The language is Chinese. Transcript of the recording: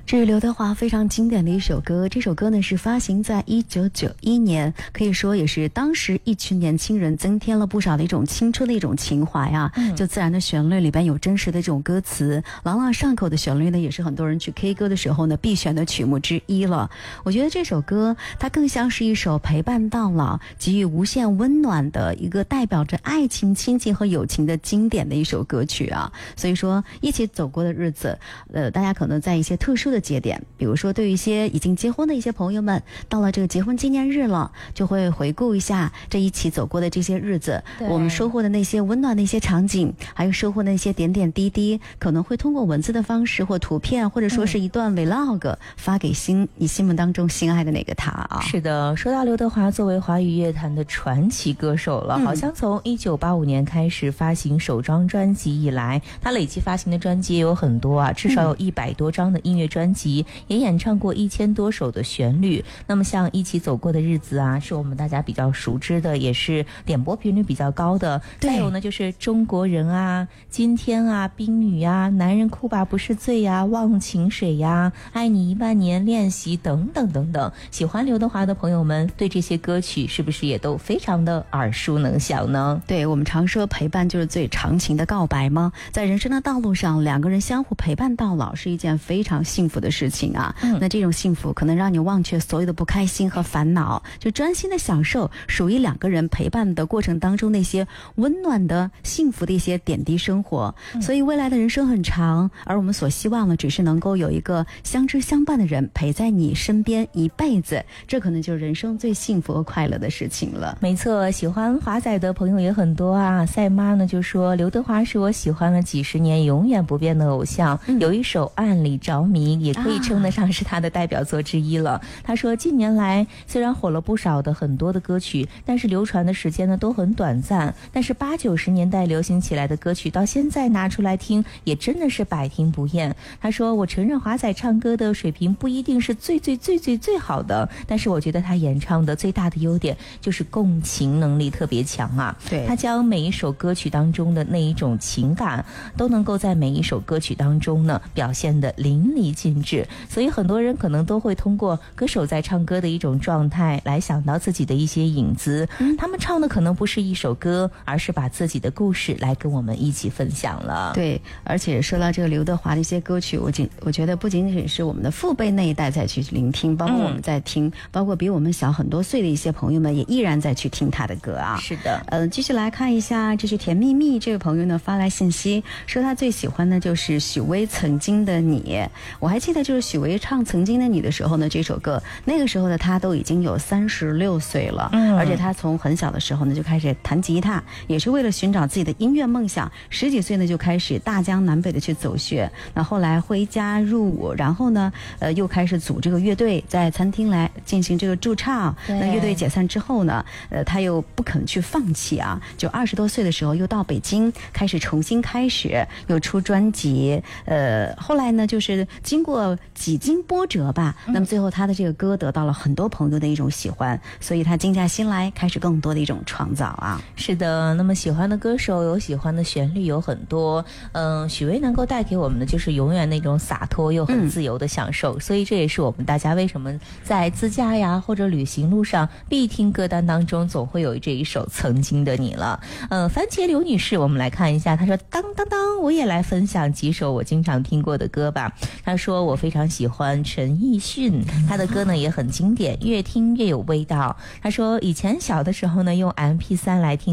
这是刘德华非常经典的一首歌，这首歌呢是发行在1991年，可以说也是当时一群年轻人增添了不少的一种青春的一种情怀啊。就自然的旋律里边有真实的这种歌词，朗朗上口的旋律呢，也是很多人去 K 歌的时候呢必选的曲目之一了。我觉得这首歌它更像是一首陪伴到老、给予无限温暖的一个代表着爱情、亲情和友情的经典的一首歌曲啊。所以说，一起走过的日子，大家可能在一些特殊的节点，比如说对于一些已经结婚的一些朋友们，到了这个结婚纪念日了，就会回顾一下这一起走过的这些日子，我们收获的那些温暖的一些场景，还有收获的那些点点滴滴，可能会通过文字的方式或图片，或者说是一段 vlog 发给你心目当中心爱的那个他啊。 是的，说到刘德华作为华语乐坛的传奇歌手了，好像从1985年开始发行首张专辑以来，他累计发行的专辑也有很多啊，至少有100多张的音乐专辑，也演唱过1000多首的旋律。那么像一起走过的日子啊，是我们大家比较熟知的，也是点播频率比较高的。再有呢就是中国人啊、今天啊、冰雨啊、男人哭吧不是罪啊、忘情水呀、爱你10000年、练习等等等等。喜欢刘德华的朋友们对这些歌曲是不是也都非常的耳熟能详呢？ 对，我们常说陪伴就是最长情的告白吗？在人生的道路上，两个人相互陪伴到老是一件非常幸福的事情啊。那这种幸福可能让你忘却所有的不开心和烦恼，就专心的享受属于两个人陪伴的过程当中那些温暖的幸福的一些点滴生活。所以未来的人生很长，而我们所希望的只是能够有一个相知相伴的人陪在你身边一辈子，这可能就是人生最幸福和快乐的事情了。 没错，喜欢华仔的朋友也很多啊。赛妈呢就说，刘德华是我喜欢了几十年永远不变的偶像，有一首《暗里着迷》也可以称得上是他的代表作之一了。他说近年来虽然火了不少的很多的歌曲，但是流传的时间呢都很短暂，但是80、90年代流行起来的歌曲到现在拿出来听也真的是百听不厌。他说我承认华仔唱歌的水平不一定是最好的，但是我觉得他演唱的最大的优点就是共情能力特别强啊。 对， 他将每一首歌曲当中的那一种情感都能够在每一首歌曲当中呢表现得淋漓尽致，所以很多人可能都会通过歌手在唱歌的一种状态来想到自己的一些影子。他们唱的可能不是一首歌，而是把自己的故事来跟我们一起分享了。 对，而且说到这个刘德华的一些歌曲，我觉得不仅仅是我们的父辈那一代在去聆听，包括我们在听，包括比我们小很多岁的一些朋友们也依然在去听他的歌啊。 是的， 继续来看一下，这是甜蜜蜜这位朋友呢发来信息说他最喜欢的就是许巍曾经的你。我还记得就是许巍唱曾经的你的时候呢，这首歌那个时候的他都已经有36岁了，而且他从很小的时候呢就开始弹吉他，也是为了寻找自己的音乐梦想，10几岁呢就开始大江南北的去走学，那后来挥家入伍，然后呢又开始组这个乐队，在餐厅来进行这个驻唱。那乐队解散之后呢他又不肯去放弃啊，就20多岁的时候又到北京开始重新开始，又出专辑。后来呢就是经过几经波折吧，那么最后他的这个歌得到了很多朋友的一种喜欢，所以他静下心来开始更多的一种创造啊。 是的，那么喜欢的歌手有喜欢的旋律有很多，许巍能够带给我们的就是永远那种洒脱又很自由的享受，所以这也是我们大家为什么在自驾呀或者旅行路上必听歌单当中总会有这一首曾经的你了。番茄刘女士，我们来看一下，她说当当当，我也来分享几首我经常听过的歌吧。她说我非常喜欢陈奕迅，他的歌呢也很经典，越听越有味道。她说以前小的时候呢用 MP3 来听